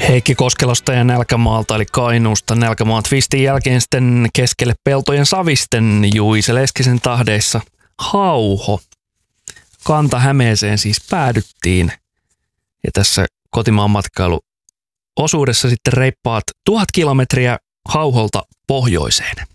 Heikki Koskelosta ja Nälkämaalta eli Kainuusta. Nälkämaan twistin jälkeen sitten keskelle peltojen savisten Juise Leskisen tahdeissa Hauho. Kanta-Hämeeseen siis päädyttiin. Ja tässä kotimaan matkailuosuudessa sitten reippaat 1000 kilometriä Hauholta pohjoiseen.